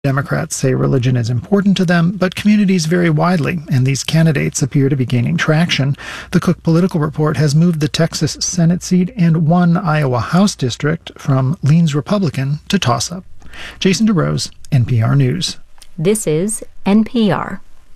Democrats say religion is important to them, but communities vary widely, and these candidates appear to be gaining traction. The Cook Political Report has moved the Texas Senate seat and one Iowa House district from leans Republican to toss-up. Jason DeRose, NPR News. This is NPR.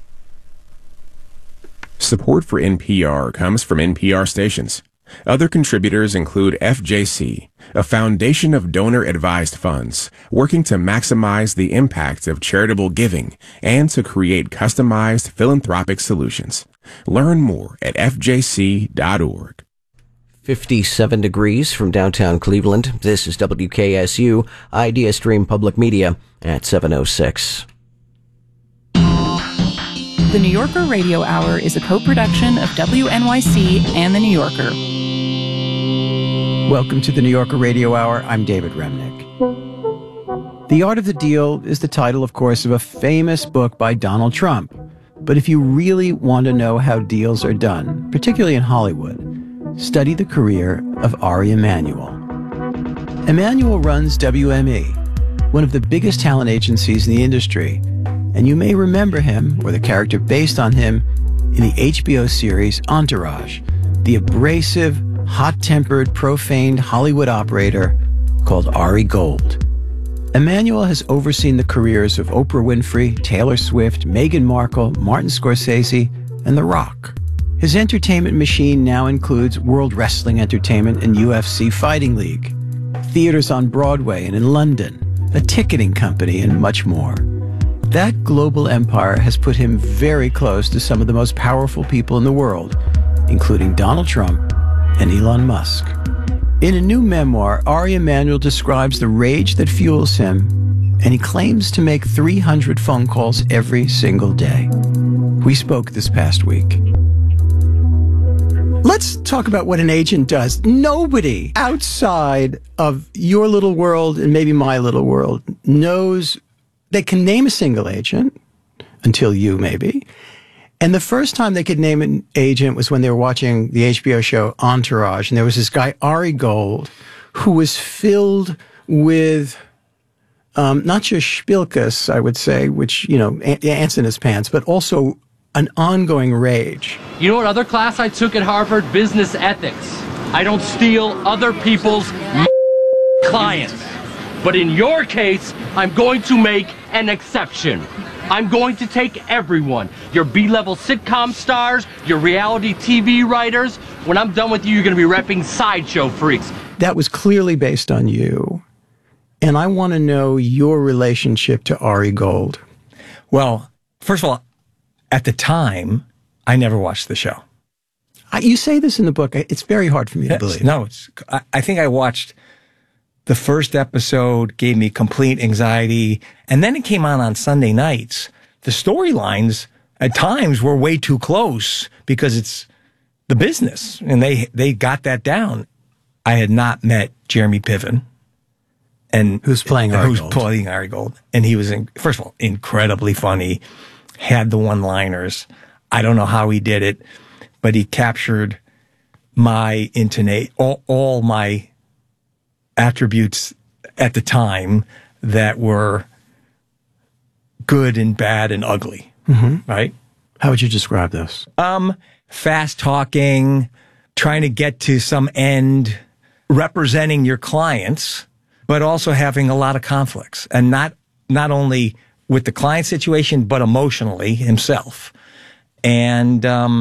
Support for NPR comes from NPR stations. Other contributors include FJC, a foundation of donor-advised funds working to maximize the impact of charitable giving and to create customized philanthropic solutions. Learn more at fjc.org. 57 degrees from downtown Cleveland. This is WKSU, Idea Stream Public Media at 7:06. The New Yorker Radio Hour is a co-production of WNYC and The New Yorker. Welcome to the New Yorker Radio Hour. I'm David Remnick. The Art of the Deal is the title, of course, of a famous book by Donald Trump. But if you really want to know how deals are done, particularly in Hollywood, study the career of Ari Emanuel. Emanuel runs WME, one of the biggest talent agencies in the industry, and you may remember him, or the character based on him, in the HBO series Entourage, the abrasive, hot-tempered, profaned Hollywood operator called Ari Gold. Emanuel has overseen the careers of Oprah Winfrey, Taylor Swift, Meghan Markle, Martin Scorsese, and The Rock. His entertainment machine now includes World Wrestling Entertainment and UFC Fighting League, theaters on Broadway and in London, a ticketing company, and much more. That global empire has put him very close to some of the most powerful people in the world, including Donald Trump and Elon Musk. In a new memoir, Ari Emanuel describes the rage that fuels him, and he claims to make 300 phone calls every single day. We spoke this past week. Let's talk about what an agent does. Nobody outside of your little world and maybe my little world knows. They can name a single agent, until you maybe. And the first time they could name an agent was when they were watching the HBO show Entourage. And there was this guy, Ari Gold, who was filled with not just spilkus, I would say, which, you know, ants in his pants, but also an ongoing rage. You know what other class I took at Harvard? Business ethics. I don't steal other people's clients. But in your case, I'm going to make an exception. I'm going to take everyone. Your B-level sitcom stars, your reality TV writers. When I'm done with you, you're going to be repping sideshow freaks. That was clearly based on you. And I want to know your relationship to Ari Gold. Well, first of all, at the time, I never watched the show. You say this in the book. It's very hard for me to believe. No, I think I watched the first episode, gave me complete anxiety, and then it came on Sunday nights. The storylines at times were way too close because it's the business, and they got that down. I had not met Jeremy Piven, and who's playing Ari Gold, and he was first of all incredibly funny, had the one-liners. I don't know how he did it, but he captured my all my attributes at the time that were good and bad and ugly, right? How would you describe this? Fast talking, trying to get to some end, representing your clients, but also having a lot of conflicts, and not only with the client situation, but emotionally himself. And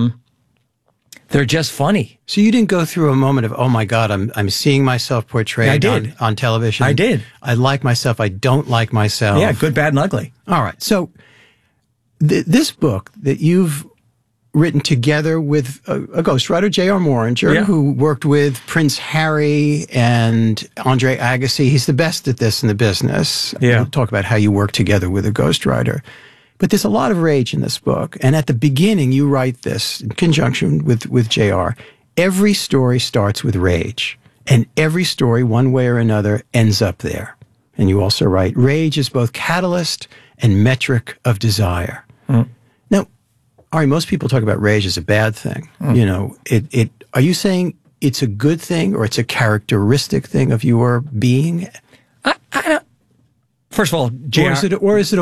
they're just funny. So you didn't go through a moment of, oh my God, I'm seeing myself portrayed on television. I did. I like myself. I don't like myself. Yeah, good, bad, and ugly. All right. So this book that you've written together with a ghostwriter, J.R. Moringer, who worked with Prince Harry and Andre Agassi. He's the best at this in the business. Yeah. We'll talk about how you work together with a ghostwriter. But there's a lot of rage in this book. And at the beginning, you write this in conjunction with J.R. Every story starts with rage. And every story, one way or another, ends up there. And you also write, rage is both catalyst and metric of desire. Now, Ari, most people talk about rage as a bad thing. You know, are you saying it's a good thing or it's a characteristic thing of your being? First of all, Or is it